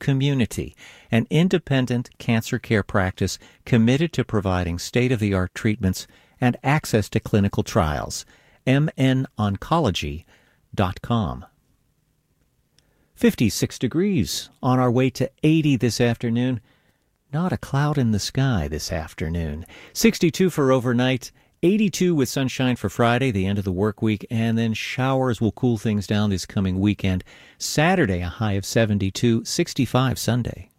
Community, an independent cancer care practice committed to providing state-of-the-art treatments and access to clinical trials. mnoncology.com. 56 degrees, on our way to 80 this afternoon. Not a cloud in the sky this afternoon. 62 for overnight, 82 with sunshine for Friday, the end of the work week, and then showers will cool things down this coming weekend. Saturday, a high of 72, 65 Sunday.